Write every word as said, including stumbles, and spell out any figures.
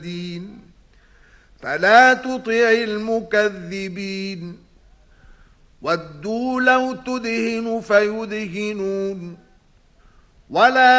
فلا تطع المكذبين ودوا لو تدهن فيدهنون ولا